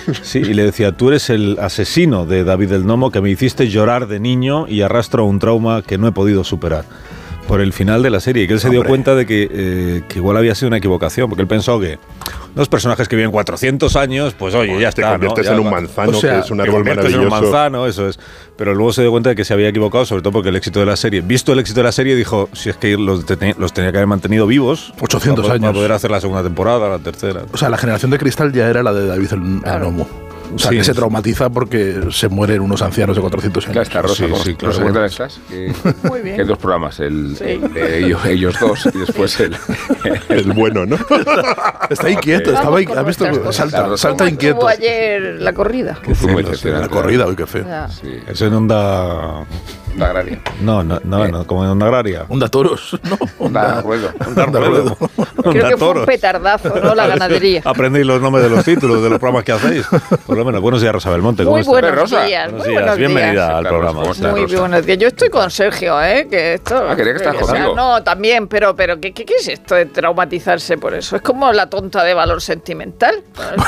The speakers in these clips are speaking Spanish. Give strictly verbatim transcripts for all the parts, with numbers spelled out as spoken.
Sí, y le decía, tú eres el asesino de David el Nomo que me hiciste llorar de niño y arrastro un trauma que no he podido superar. Por el final de la serie, y que él se dio Hombre. cuenta de que, eh, que igual había sido una equivocación, porque él pensó que los personajes que viven cuatrocientos años, pues oye, bueno, ya te está, conviertes ¿no? en ya un va. manzano, o sea, que es un árbol maravilloso. en un manzano, eso es. Pero luego se dio cuenta de que se había equivocado, sobre todo porque el éxito de la serie, visto el éxito de la serie, dijo, si es que los, te, los tenía que haber mantenido vivos, ochocientos para, años. Para poder hacer la segunda temporada, la tercera. O sea, la generación de cristal ya era la de David el claro. Nomo. O sea, sí, que se traumatiza porque se mueren unos ancianos de cuatrocientos años. Ya está, Rosa, sí, ¿cómo, sí, claro. ¿cómo estás? Que, Muy bien. Que hay dos programas, el, sí. el de ellos, ellos dos y después el, el bueno, ¿no? Está inquieto, okay. estaba inquieto. ¿Has visto? Cosas. Salta, ¿Cómo salta inquieto. ¿Cómo estuvo ayer la corrida? Qué fue muy La corrida, uy, qué feo. Sí. Eso en Onda... Onda Agraria. No, no, no, no, como en Onda Agraria. Onda Toros, no. Onda Ruedo. Onda Ruedo. Creo que fue un petardazo, ¿no? La ganadería. Aprendéis los nombres de los títulos de los programas que hacéis. Por lo menos, buenos días, Rosa Belmonte. ¿Cómo Muy estás? buenos Rosa? días. Buenos muy días. buenos Bienvenida días. al programa. ¿Cómo estás, Muy Rosa? buenos días. Yo estoy con Sergio, ¿eh? Que esto... Ah, quería que estás o sea, conmigo. no, también, pero, pero ¿qué, qué, ¿qué es esto de traumatizarse por eso? Es como la tonta de valor sentimental.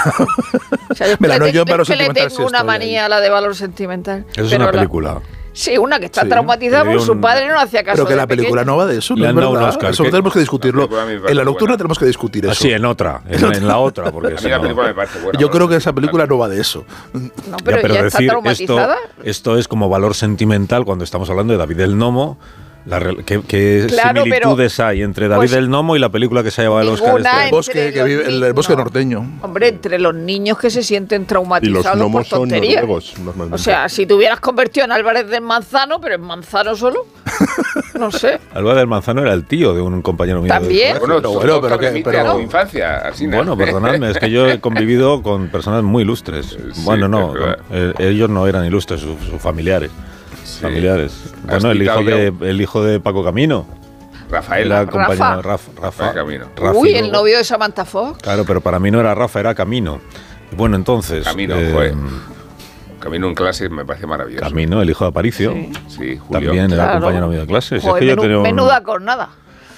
O sea, yo Me la no yo en valor que le sentimental. tengo una manía a la de valor sentimental. Eso es pero una la, película. Sí, una que está Sí, traumatizada porque su un... padre no hacía caso. Pero que de la película pequeño. no va de eso, Le ¿no han es dado un verdad? Oscar. Eso ¿Qué? tenemos que discutirlo. En la nocturna buena. tenemos que discutir eso. Ah, sí, en otra. En, en la otra. Porque a mí la película no. me parece buena. Yo creo que esa película no va de eso. No, pero, ya, pero ya decir está traumatizada. Esto, esto es como valor sentimental cuando estamos hablando de David el Nomo. La, ¿Qué, qué claro, similitudes hay entre David pues, el Nomo y la película que se ha llevado el Oscar? Este? El bosque, que vive, el, el bosque no. norteño. Hombre, entre los niños que se sienten traumatizados y los gnomos por tonterías. son noruegos, normalmente. O sea, si te hubieras convertido en Álvarez del Manzano, pero en Manzano solo, no sé. Álvarez del Manzano era el tío de un compañero mío. ¿También? Bueno, pero, bueno, pero, que, pero a tu infancia, así bueno, perdonadme, es que yo he convivido con personas muy ilustres. Sí, bueno, no, eh, ellos no eran ilustres, sus, sus familiares. Sí. Familiares. Bueno, el hijo, de, el hijo de Paco Camino. Rafael. Rafa. Rafa. Rafa. Camino. Uy, el novio de Samantha Fox. Claro, pero para mí no era Rafa, era Camino. Y bueno, entonces... Camino, eh, joder. Camino en clase me parece maravilloso. Camino, el hijo de Aparicio. Sí, sí Julio. También era claro. compañero mío de clase. Joder, si es que menú, yo tenía un, menuda cornada.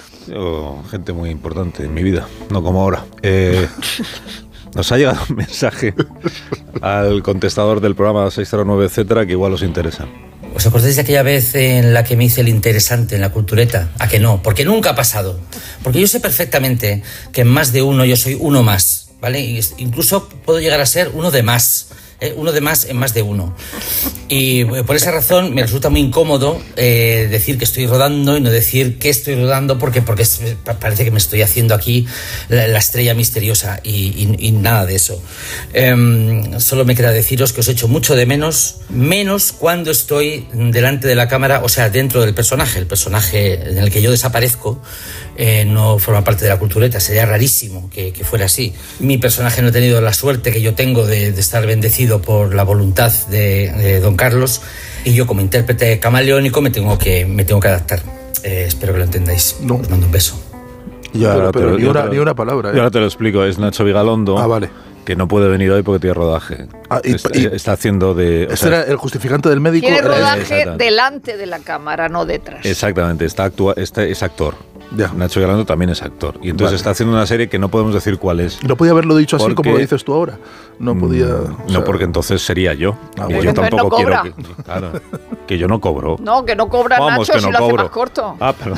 Yo, gente muy importante en mi vida, no como ahora. Eh... Nos ha llegado un mensaje al contestador del programa seis cero nueve, etcétera, que igual os interesa. ¿Os acordáis de aquella vez en la que me hice el interesante en la cultureta? ¿A que no? Porque nunca ha pasado. Porque yo sé perfectamente que en más de uno yo soy uno más, ¿vale? Y incluso puedo llegar a ser uno de más. Eh, uno de más en más de uno. Y por esa razón me resulta muy incómodo eh, decir que estoy rodando y no decir que estoy rodando porque, porque es, parece que me estoy haciendo aquí la, la estrella misteriosa y, y, y nada de eso. Eh, solo me queda deciros que os echo mucho de menos, menos cuando estoy delante de la cámara, o sea, dentro del personaje. El personaje en el que yo desaparezco eh, no forma parte de la cultureta. Sería rarísimo que, que fuera así. Mi personaje no ha tenido la suerte que yo tengo de, de estar bendecido por la voluntad de, de don Carlos, y yo como intérprete camaleónico me tengo que, me tengo que adaptar. Eh, espero que lo entendáis. No. Os mando un beso. Ya, pero, pero ni, una, ni una palabra. ¿eh? Yo ahora te lo explico. Es Nacho Vigalondo. Ah, vale. Que no puede venir hoy porque tiene rodaje. Ah, y, está, y, está haciendo de... Este era el justificante del médico. Tiene rodaje delante de la cámara, no detrás. Exactamente. Está actua, este es actor. Ya. Nacho Vigalondo también es actor. Y entonces vale. está haciendo una serie que no podemos decir cuál es. No podía haberlo dicho así porque, como lo dices tú ahora. No podía... No, o sea, porque entonces sería yo. Ah, y bueno. yo tampoco no quiero... Que, claro, que yo no cobro. No, que no cobra Vamos, Nacho que si no lo cobro. hace más corto. Ah, perdón.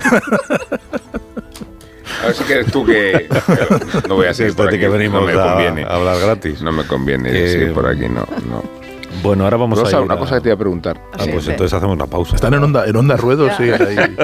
A ver si quieres tú que... No voy a seguir sí, por aquí. Que venimos no me a, conviene. a hablar gratis. No me conviene eh, seguir por aquí, no. no. Bueno, ahora vamos Rosa, a ir una a... cosa que te iba a preguntar. Ah, pues sí, entonces sí. hacemos una pausa. Están en onda, en onda ruedo, sí. Ahí.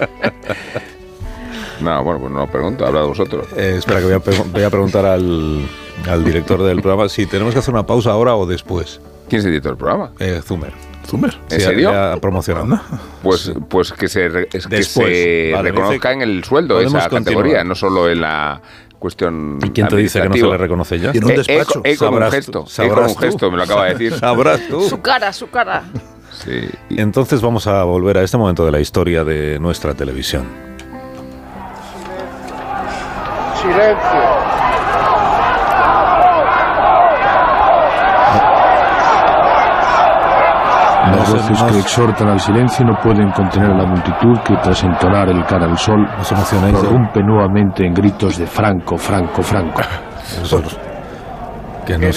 No, bueno, pues no lo pregunto, habla de vosotros. Eh, espera, que voy a, voy a preguntar al, al director del programa si tenemos que hacer una pausa ahora o después. ¿Quién es el director del programa? Eh, Zumer. ¿Zumer? ¿En sí, serio? Ya promocionado. Pues, sí. pues que se, re, que después, se vale, reconozca en el sueldo esa continuar. categoría, no solo en la cuestión. ¿Y quién te dice que no se le reconoce ya? Y en un despacho. Eh, eh, con un gesto, eh, con un gesto, me lo acaba de decir. Sabrás tú. Su cara, su cara. Sí. Entonces vamos a volver a este momento de la historia de nuestra televisión. Silencio. Las voces que exhortan al silencio no pueden contener a la multitud que, tras entonar el cara al sol, prorrumpe nuevamente en gritos de Franco, Franco, Franco. Que no